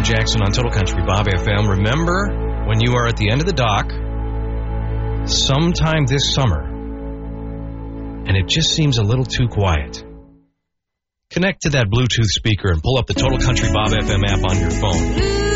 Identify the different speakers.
Speaker 1: Jackson on Total Country Bob FM. Remember, when you are at the end of the dock, sometime this summer, and it just seems a little too quiet, connect to that Bluetooth speaker and pull up the Total Country Bob FM app on your phone.